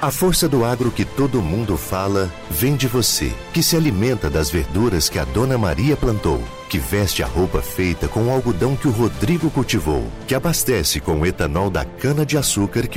A força do agro que todo mundo fala vem de você, que se alimenta das verduras que a Dona Maria plantou, que veste a roupa feita com o algodão que o Rodrigo cultivou, que abastece com o etanol da cana-de-açúcar que